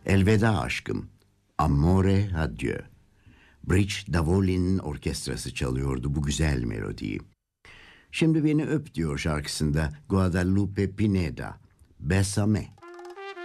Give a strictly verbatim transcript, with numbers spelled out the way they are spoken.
Elveda aşkım, Amore Adieu. Bridge Davoli'nin orkestrası çalıyordu bu güzel melodiyi. Şimdi beni öp diyor şarkısında Guadalupe Pineda. Bésame.